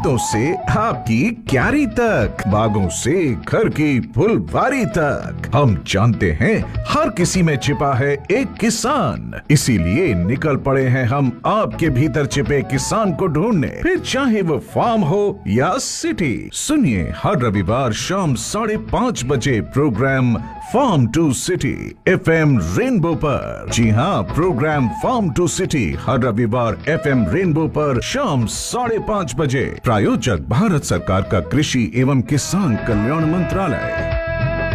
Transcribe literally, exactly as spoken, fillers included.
खेतों से आपकी क्यारी तक, बागों से घर की फुलवारी तक, हम जानते हैं हर किसी में छिपा है एक किसान। इसीलिए निकल पड़े हैं हम आपके भीतर छिपे किसान को ढूंढने, फिर चाहे वो फार्म हो या सिटी। सुनिए हर रविवार शाम साढ़े पाँच बजे programme farm to city F M rainbow पर। जी हाँ, प्रोग्राम फार्म टू सिटी हर रविवार एफ एम रेनबो पर शाम साढ़े पाँच बजे। प्रायोजक भारत सरकार का कृषि एवं किसान कल्याण मंत्रालय।